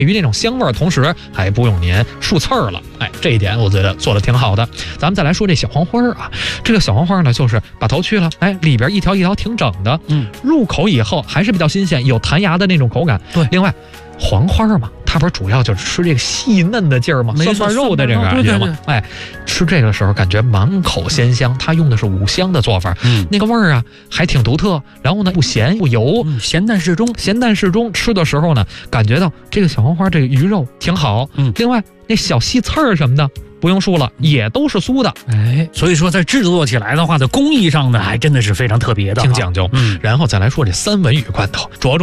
于那种香味儿，同时还不用您竖刺儿了。这一点我觉得做的挺好的。咱们再来说这小黄花啊，这个小黄花呢，就是把头去了，里边一条一条挺整的，入口以后还是比较新鲜，有弹牙的那种口感。 对， 另外黄花嘛，它不是主要就是吃这个细嫩的劲儿吗？酸瓣肉的这个感觉吗？吃这个的时候感觉满口鲜香，它用的是五香的做法，那个味儿啊还挺独特。然后呢，不咸不油， 咸淡适中， 咸淡适中。吃的时候呢，感觉到这个小黄花这个鱼肉挺好。另外那小细刺儿什么的不用说了，也都是酥的。 所以说在制作起来的话，在工艺上呢，还真的是非常特别的， 挺讲究。然后再来说这三文鱼罐头，着重